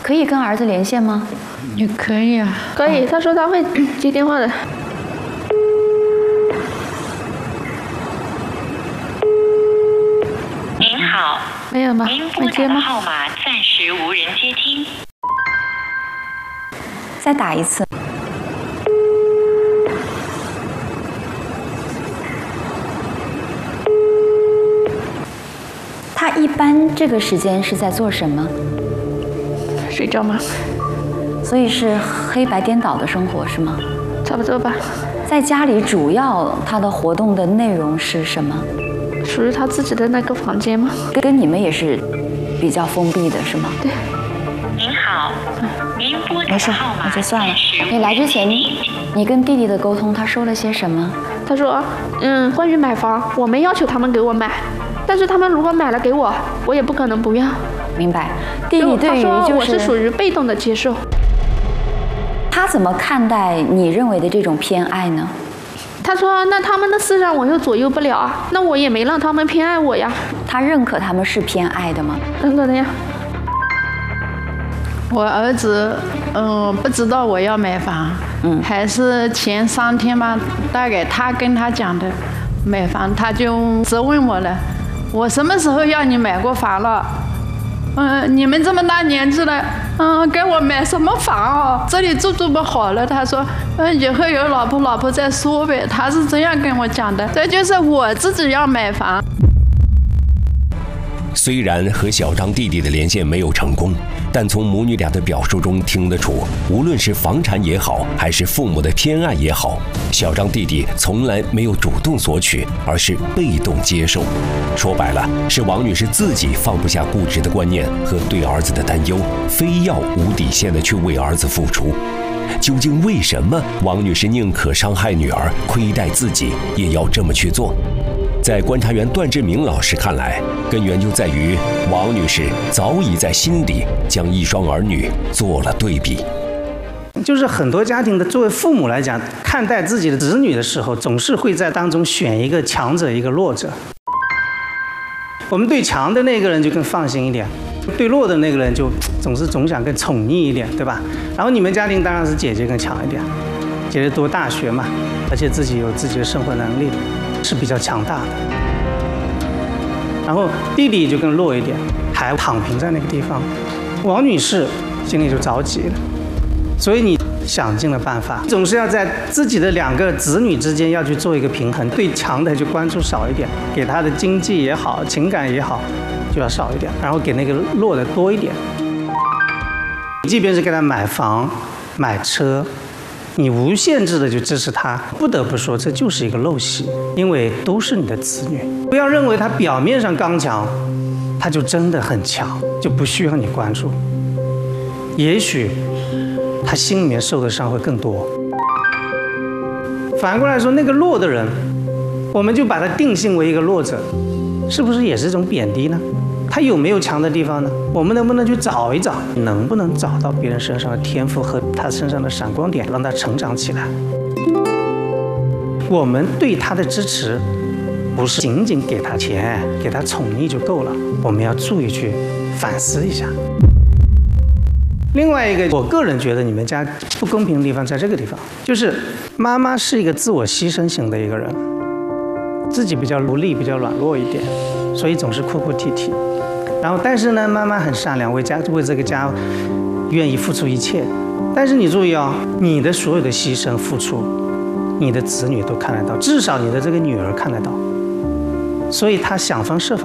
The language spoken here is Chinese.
可以跟儿子连线吗？ 也可以啊。 可以，他说他会接电话的。 您好， 没有吗？ 您拨打的号码暂时无人接听。 再打一次。他一般这个时间是在做什么？ 睡觉吗？ 所以是黑白颠倒的生活是吗？ 差不多吧。 在家里主要他的活动的内容是什么？ 属于他自己的那个房间吗？ 跟你们也是比较封闭的是吗？ 对。 您好，您拨打没事， 的号码那就算了。 暂时你来之前，你跟弟弟的沟通，他说了些什么？ 他说，关于买房，我没要求他们给我买，但是他们如果买了给我，我也不可能不要。 明白。弟弟对于他说我是属于被动的接受。 他怎么看待你认为的这种偏爱呢？ 他说，那他们的思想我又左右不了啊，那我也没让他们偏爱我呀。 他认可他们是偏爱的吗？ 认可的呀。 我儿子，不知道我要买房，还是前3天吧，大概他跟他讲的买房，他就质问我了，我什么时候要你买过房了？你们这么大年纪了，给我买什么房哦？这里住不好了。他说，以后有老婆再说呗。他是这样跟我讲的。这就是我自己要买房。 虽然和小张弟弟的连线没有成功，但从母女俩的表述中听得出，无论是房产也好，还是父母的偏爱也好，小张弟弟从来没有主动索取，而是被动接受。说白了，是王女士自己放不下固执的观念和对儿子的担忧，非要无底线的去为儿子付出。究竟为什么王女士宁可伤害女儿，亏待自己，也要这么去做？在观察员段志明老师看来，根源就在于王女士早已在心里将一双儿女做了对比。 就是很多家庭的作为父母来讲，看待自己的子女的时候，总是会在当中选一个强者，一个弱者。我们对强的那个人就更放心一点，对弱的那个人就总想更宠溺一点，对吧？然后你们家庭当然是姐姐更强一点，姐姐读大学嘛，而且自己有自己的生活能力，是比较强大的。然后弟弟就更弱一点，还躺平在那个地方。王女士心里就着急了，所以你想尽了办法，总是要在自己的2个子女之间要去做一个平衡，对强的就关注少一点，给他的经济也好，情感也好，就要少一点，然后给那个弱的多一点。即便是给他买房、买车，你无限制的就支持他，不得不说这就是一个陋习，因为都是你的子女。不要认为他表面上刚强，他就真的很强，就不需要你关注。也许他心里面受的伤会更多。反过来说，那个弱的人，我们就把他定性为一个弱者，是不是也是一种贬低呢？他有没有强的地方呢？我们能不能去找一找，能不能找到别人身上的天赋和他身上的闪光点，让他成长起来？我们对他的支持，不是仅仅给他钱、给他宠溺就够了，我们要注意去反思一下。另外一个，我个人觉得你们家不公平的地方在这个地方，就是妈妈是一个自我牺牲型的一个人，自己比较无力、比较软弱一点，所以总是哭哭啼啼。然后，但是呢，妈妈很善良，为这个家愿意付出一切。但是你注意哦，你的所有的牺牲付出，你的子女都看得到，至少你的这个女儿看得到，所以她想方设法